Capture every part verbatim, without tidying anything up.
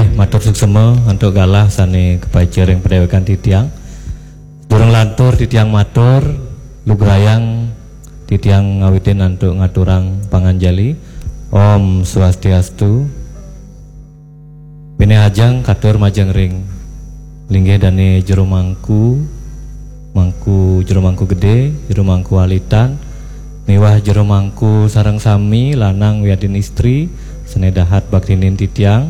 nggih matur suksema untuk galah sane kebajar yang pendewekan titiang. Durung lantur titiang matur lugrayang titiang ngawitin untuk ngaturang panganjali. Om Swastiastu. Bini hajang katur majang ring linggih dane jero mangku mangku jero mangku gede jero mangku alitan miwah jero mangku sareng sami lanang wiadin istri senedahat baktinin titiang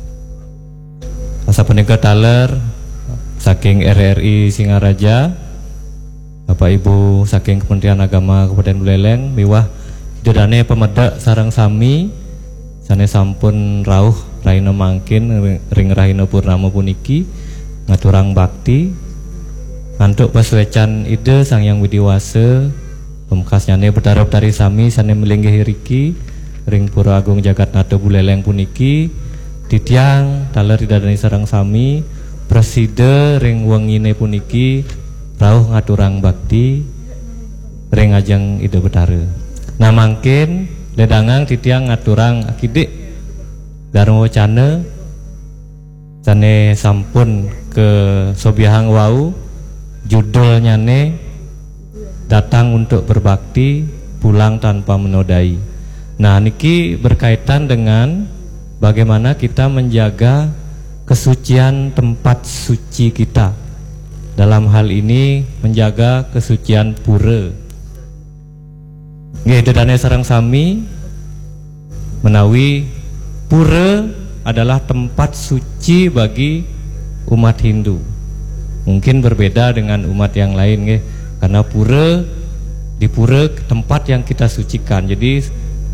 asa punika taler saking R R I Singaraja Bapak Ibu saking Kementerian Agama Kabupaten Buleleng miwah dedane pemedak sareng sami sane sampun rauh raina mangkin ring rahina purnama puniki ngaturang bakti ngantuk paswecan ide Sang Yang Widiwase pemkasnyane Betara Betari sami sane melinggih riki ring Pura Agung Jagatnata Buleleng puniki titiang taler didadani sareng sami preside ring wengine puniki rauh ngaturang bakti ring ajeng ide Betara. Nah mangkin ledangang titiang ngaturang akidik Dharma Wacana sane sampun ke sobiahang wau judulnya ne datang untuk berbakti pulang tanpa menodai. Nah niki berkaitan dengan bagaimana kita menjaga kesucian tempat suci kita, dalam hal ini menjaga kesucian pura. Nggih dedane sareng sami menawi pura adalah tempat suci bagi umat Hindu. Mungkin berbeda dengan umat yang lain nggih, karena pura di pura tempat yang kita sucikan. Jadi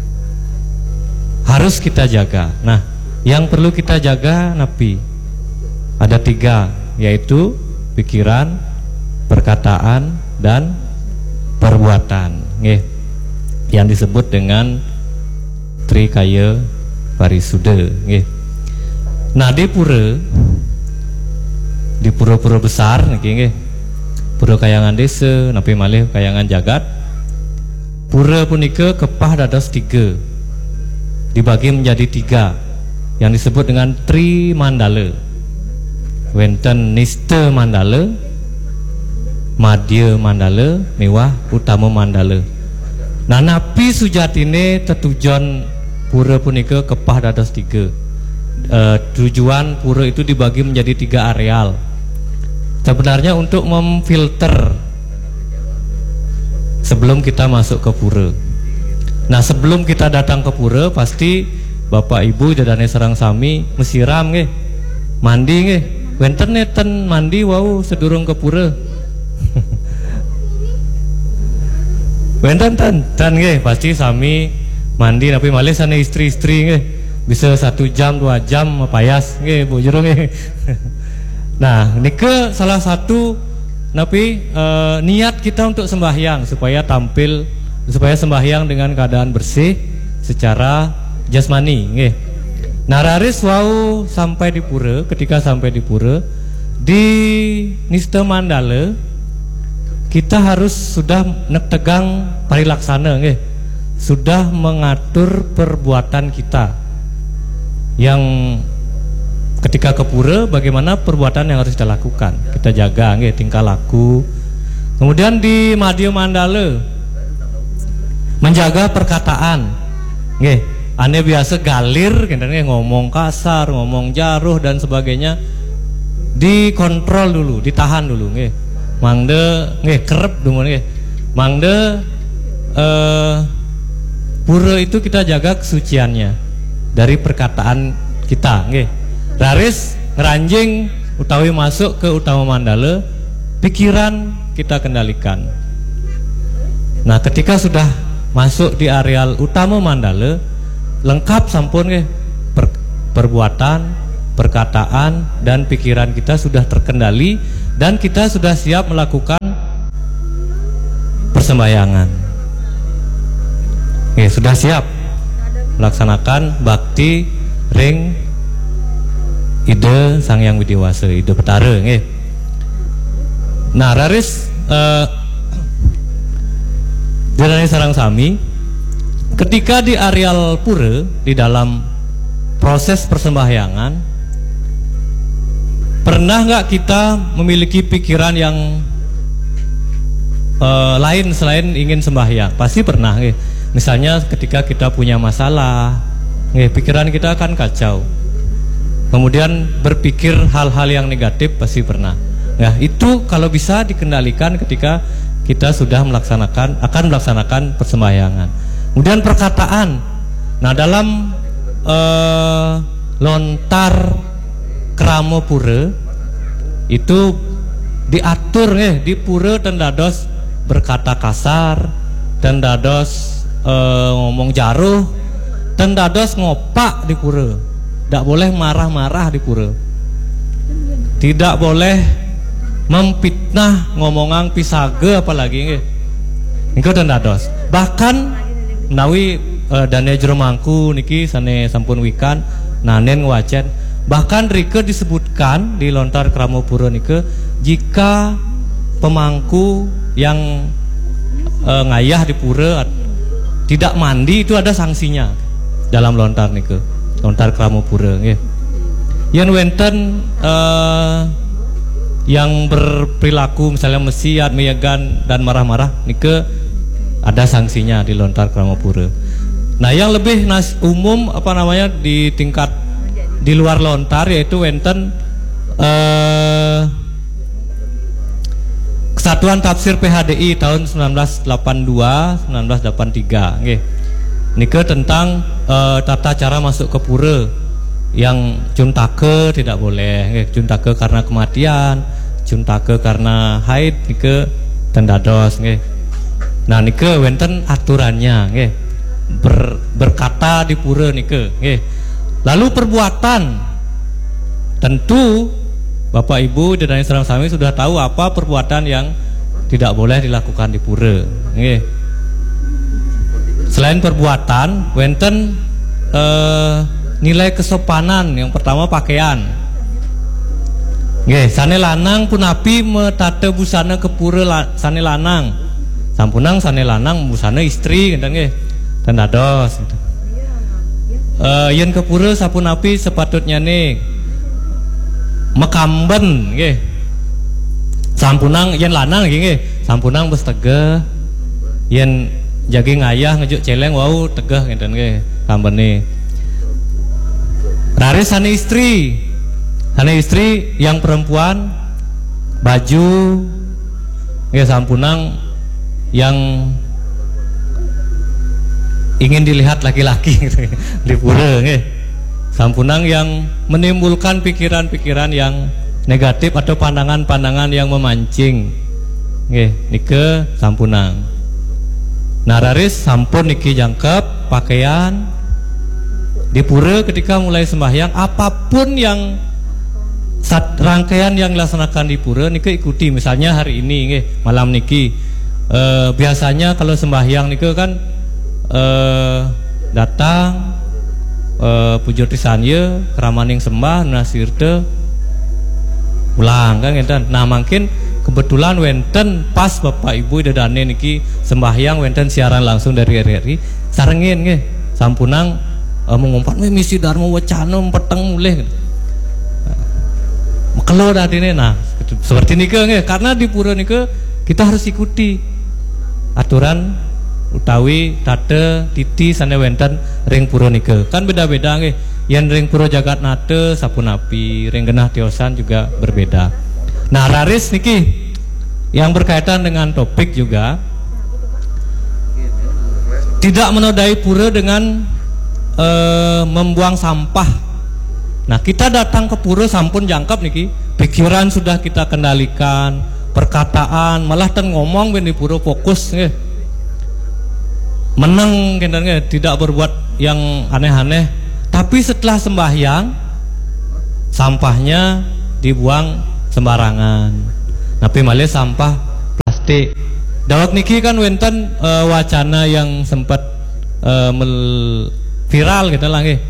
harus kita jaga. Nah, yang perlu kita jaga napi ada tiga, yaitu pikiran, perkataan, dan perbuatan nggih, yang disebut dengan Trikaya Parisuda nggih. Nah di pura di pura-pura besar niki nggih, pura Kayangan Desa napi malih Kayangan Jagat, pura punika kepah dados tiga, dibagi menjadi tiga yang disebut dengan Tri Mandala. Wenten Nista Mandala, Madya Mandala, miwah Utama Mandala. Nah napi sujatine tetujuan pura punika kepah dados tiga. E, tujuan pura itu dibagi menjadi tiga areal. Sebenarnya untuk memfilter sebelum kita masuk ke pura. Nah sebelum kita datang ke pura pasti Bapak Ibu dadane sareng sami mesiram nggih, mandi nggih. Wenten neten mandi wau sedurung ke pura. Wenten ten ten nggih pasti sami mandi tapi malih sane istri-istri nggih bisa satu jam dua jam payas nggih Bu Jero nggih. Nah nike salah satu napi e, niat kita untuk sembahyang supaya tampil supaya sembahyang dengan keadaan bersih secara jasmani nggih. Nah raris wau sampai di pura, ketika sampai di pura di Nista Mandala kita harus sudah nek tegang parilaksana nggih, sudah mengatur perbuatan kita yang ketika ke pura bagaimana perbuatan yang harus kita lakukan, kita jaga nggih tingkah laku. Kemudian di Madya Mandala menjaga perkataan nggih, ane biasa galir nggih, ngomong kasar, ngomong jaruh dan sebagainya dikontrol dulu, ditahan dulu nggih. Mangde nggih kerep dulu nggih. Mangde eh, pura itu kita jaga kesuciannya dari perkataan kita nggih. Raris ngeranjing utawi masuk ke Utama Mandala, pikiran kita kendalikan. Nah ketika sudah masuk di areal Utama Mandala, lengkap sampun nggih, per, perbuatan, perkataan dan pikiran kita sudah terkendali dan kita sudah siap melakukan persembahyangan. Oke, sudah siap melaksanakan bakti ring ide Sang Yang Widiwase, ide Betara nggih. Nah raris eh, Janani sarang sami ketika di areal pura di dalam proses persembahyangan Pernah nggak kita memiliki pikiran yang uh, lain selain ingin sembahyang? Pasti pernah. Nge. Misalnya ketika kita punya masalah, nge, pikiran kita akan kacau. Kemudian berpikir hal-hal yang negatif pasti pernah. Nah itu kalau bisa dikendalikan ketika kita sudah melaksanakan akan melaksanakan persembahyangan. Kemudian perkataan. Nah dalam uh, lontar kramo pura itu diatur eh di pura tendados berkata kasar, tendados eh, ngomong jaruh, tendados ngopak di pura. Tidak boleh marah-marah di pura. Tidak boleh memfitnah ngomongan pisage apalagi eh. Niko tendados. Bahkan menawi eh, dane jero mangku niki sane sampun wikan nanen wacen. Bahkan rike disebutkan di lontar kramo pura nike jika pemangku yang e, ngayah di pura tidak mandi itu ada sanksinya dalam lontar nike, lontar kramo pura nggih. Yen wenten e, yang berperilaku misalnya mesiat, meyegan dan marah-marah nike ada sanksinya di lontar kramo pura. Nah, yang lebih nas, umum apa namanya di tingkat di luar lontar yaitu wenten eh, Kesatuan Tafsir P H D I tahun seribu sembilan ratus delapan puluh dua sampai seribu sembilan ratus delapan puluh tiga nggih. Nike tentang eh, tata cara masuk ke pura yang juntake tidak boleh nggih, juntake karena kematian, juntake karena haid nike tendados nggih. Nah nike wenten aturannya nggih. Ber, berkata di pura nike nggih. Lalu perbuatan, tentu Bapak Ibu dan Sarang Sami sudah tahu apa perbuatan yang tidak boleh dilakukan di pura. Nggih. Selain perbuatan, wenten eh, nilai kesopanan. Yang pertama pakaian. Nggih, sane lanang punapi metate busana ke pura la, sane lanang. Sampunang sane lanang busana istri ngeten nggih. Tendados gitu. Uh, yen ke pura sapunapi sepatutnya nih mekamben nggih. Sampunang yen lanang nggih, sampunang bes tegeh. Yen jagi ngayah ngejuk celeng wau tegeh ngeten nggih kambene. Raris sane istri. Sane istri yang perempuan baju nggih sampunang yang ingin dilihat laki-laki di pura nggih. Sampunang yang menimbulkan pikiran-pikiran yang negatif atau pandangan-pandangan yang memancing nggih nike sampunang. Nah raris sampun niki jangkep pakaian di pura ketika mulai sembahyang apapun yang saat rangkaian yang dilaksanakan di pura nike ikuti. Misalnya hari ini nggih malam niki e, biasanya kalau sembahyang nike kan Uh, datang uh, pujur tisanya keramaning sembah nasirte ulang kan ngeten. Nah mungkin kebetulan wenten pas Bapak Ibu dedane niki sembahyang wenten siaran langsung dari R R I sarengin nggih sampunang uh, mengumpat misi dharma wacana peteng mulih mekelo dadine. Nah seperti niki nggih karena di pura niki kita harus ikuti aturan utawi tate titi sane wenten ring pura nike kan beda-beda nggih. Yen ring pura jagat nate sapunapi, ring genah tiosan juga berbeda. Nah raris niki yang berkaitan dengan topik juga tidak menodai pura dengan e, membuang sampah. Nah kita datang ke pura sampun jangkep niki, pikiran sudah kita kendalikan, perkataan malah ten ngomong ben di pura fokus nggih. Menang kendalnya tidak berbuat yang aneh-aneh, tapi setelah sembahyang sampahnya dibuang sembarangan. Tapi malah sampah plastik. Dawat niki kan wenten e, wacana yang sempat e, viral gitu lah nggih.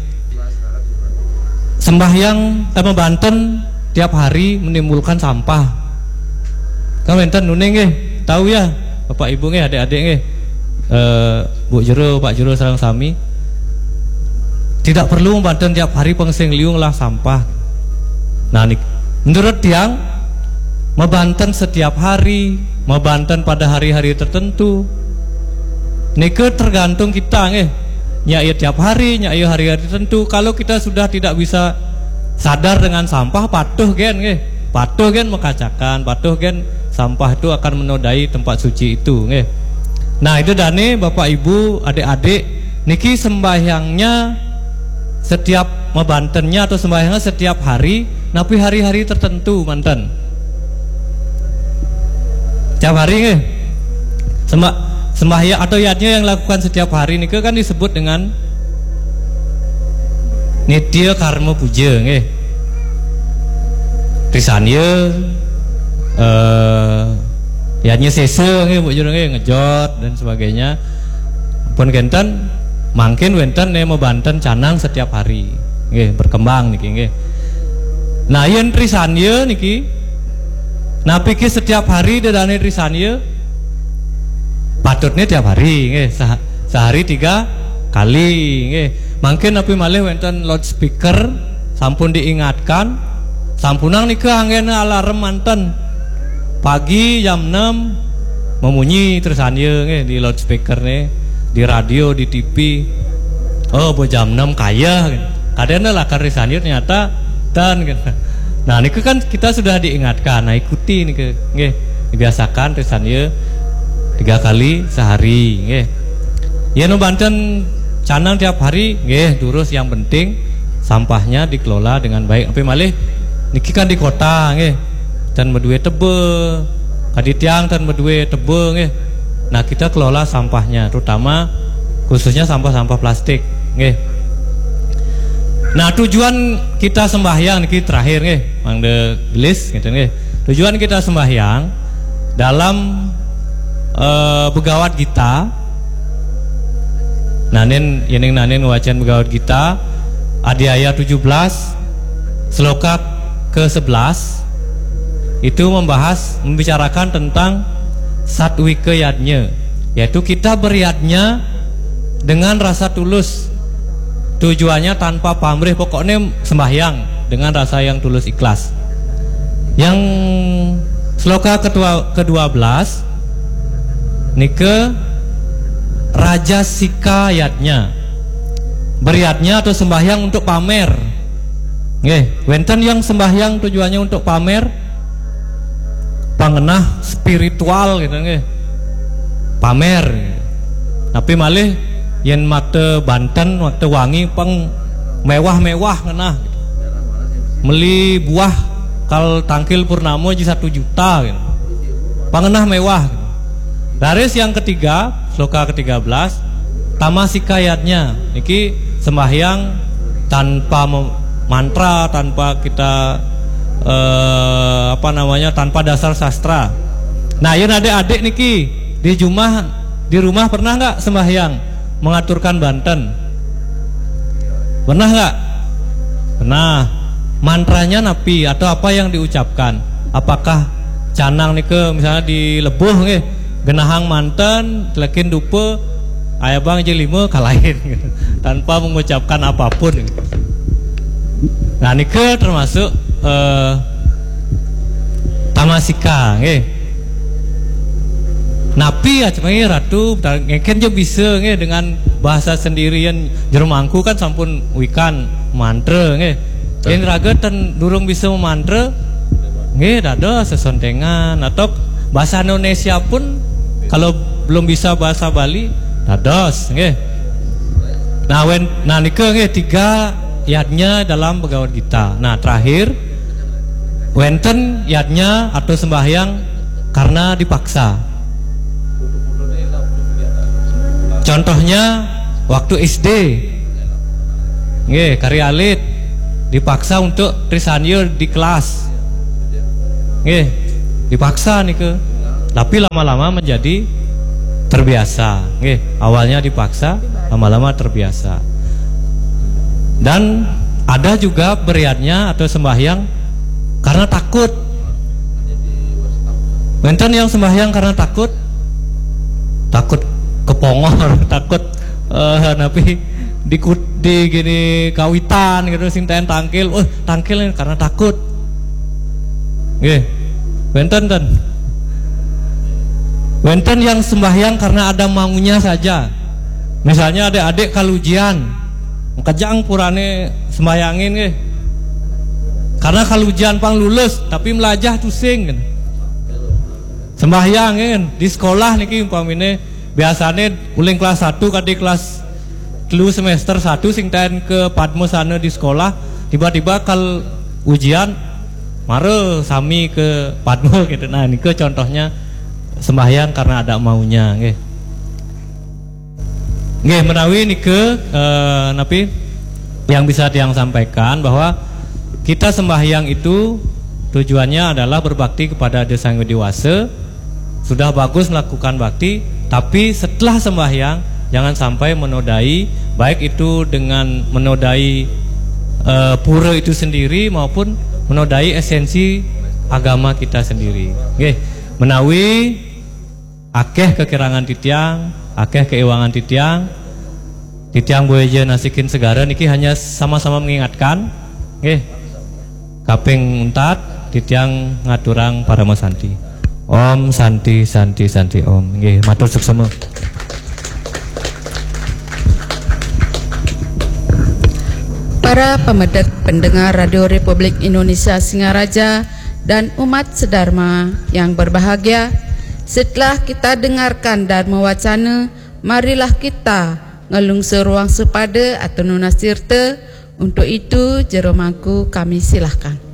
Sembahyang sama Banten tiap hari menimbulkan sampah. Kan wenten nuning nggih, tahu ya Bapak Ibu nggih, adik-adik nggih. Uh, Bu Jero, Pak Jero Sarang Sami tidak perlu Banten tiap hari pengsing liung lah sampah. Nah Menurut tiang mebanten setiap hari, mebanten pada hari-hari tertentu. Nike tergantung kita nggih. Nyai tiap hari, nyai hari-hari tertentu. Kalau kita sudah tidak bisa sadar dengan sampah, patuh gen nggih. Patuh gen mekacakan, patuh gen sampah itu akan menodai tempat suci itu nggih. Nah, itu dane Bapak Ibu, adik-adik, niki sembahyangnya setiap mebantennya atau sembahyangnya setiap hari, tapi hari-hari tertentu manten. Setiap hari nggih. Sembah sembahyang atau yatnya yang lakukan setiap hari niki kan disebut dengan nitya karma puja nggih. Trisanya eh yatnya sese nggih Bu Juru nggih, ngejot dan sebagainya. Pun genten mungkin wenten nih mebanten canang setiap hari nggih, berkembang niki nggih. Nah, yen trisanya niki napi ki setiap hari dedane trisanya patutnya tiap hari nggih, Seh sehari tiga kali nggih. Mungkin napi malih wenten loudspeaker sampun diingatkan, sampunang nika anggen alarm manten pagi jam enam memunyi trisanya nggih di loudspeaker nih, di radio, di T V. Oh, bu jam enam kaya kadang lah karisannya ternyata dan gitu. Nah, ini kan kita sudah diingatkan. Nah, ikuti nih ke nggih, dibiasakan trisanya tiga kali sehari nggih. Ya no banten canang tiap hari nggih, terus yang penting sampahnya dikelola dengan baik. Tapi malih niki kan di kota nggih, dan berdua tebe kaditiang dan berdua tebe nggih. Nah, kita kelola sampahnya, terutama khususnya sampah-sampah plastik nggih. Nah, tujuan kita sembahyang niki terakhir nggih, mangde gelis gitu nggih. Tujuan kita sembahyang dalam uh, begawat kita. Nanen yening nanen wacan begawat kita adiaya tujuh belas seloka ke sebelas itu membahas membicarakan tentang satwike yadnya, yaitu kita beryadnya dengan rasa tulus, tujuannya tanpa pamrih, pokoknya sembahyang dengan rasa yang tulus ikhlas. Yang sloka kedua kedua belas nike raja sika yadnya, beryadnya atau sembahyang untuk pamer nggih. Wenten yang sembahyang tujuannya untuk pamer, pangenah spiritual gitu nggih, pamer. Tapi malih yen mate banten mate wangi peng mewah-mewah ngenah gitu. Meli buah kal tangkil purnamo ji satu juta gitu. Pangenah mewah gitu. Daris yang ketiga, sloka ketiga belas, tamasikayatnya niki sembahyang tanpa mantra, tanpa kita eh, apa namanya, tanpa dasar sastra. Nah, yen adik-adik niki di Jumah di rumah pernah nggak sembahyang mengaturkan banten? Pernah nggak? Pernah. Mantranya napi atau apa yang diucapkan? Apakah canang nike misalnya di lebuh nggih, genahang manten telekin dupe aya bang jelima kalahin gitu, tanpa mengucapkan apapun gitu. Nah, nike termasuk eh, tamasika nggih. Napi ya cemai ratu ngeken je bisa nggih dengan bahasa sendirian Jermangku kan sampun wikan mantra nggih. Yen raga ten durung bisa memantra nggih dada sesontengan, atau bahasa Indonesia pun kalau belum bisa bahasa Bali dados nggih. Nah, wen nah nike nggih tiga yadnya dalam begawat kita. Nah, terakhir wenten yadnya atau sembahyang karena dipaksa. Contohnya waktu S D nggih, karya alit dipaksa untuk trisanya di kelas nggih, dipaksa nih ke, tapi lama-lama menjadi terbiasa nggih. Awalnya dipaksa, lama-lama terbiasa. Dan ada juga beriatnya atau sembahyang karena takut. Wenten yang sembahyang karena takut, takut kepongor, takut uh, napi di, di gini kawitan gitu, sinten tangkil, oh tangkil karena takut. Nggih. Wenten ten. Wenten yang sembahyang karena ada maunya saja. Misalnya adik-adik kalau ujian, kejang purane sembayangin nggih. Karena kalau ujian pang lulus tapi melajah tusing kan. Sembahyang kan di sekolah niki umpamine biasanya uling kelas satu kadi kelas telu semester satu sing ten ke Padmo sana di sekolah, tiba-tiba kal ujian mare sami ke Padmo gitu. Nah niki contohnya sembahyang karena ada maunya nggih. Nggih menawi niki eh, napi yang bisa tiang sampaikan bahwa kita sembahyang itu tujuannya adalah berbakti kepada Desa Sang Widiwase. Sudah bagus melakukan bakti, tapi setelah sembahyang jangan sampai menodai, baik itu dengan menodai e, pura itu sendiri maupun menodai esensi agama kita sendiri. Oke, menawi akeh kekirangan titiang, akeh keiwangan titiang, titiang boeje nasikin segara niki hanya sama-sama mengingatkan. Oke, kaping empat titiang ngaturang para masanti. Om Santi Santi Santi Om. Nggih, matur suksema. Para pemedet pendengar Radio Republik Indonesia Singaraja dan umat sedharma yang berbahagia, setelah kita dengarkan Dharma Wacana, marilah kita ngelungser ruang sepada atau nunasirte. Untuk itu jero mangku kami silahkan.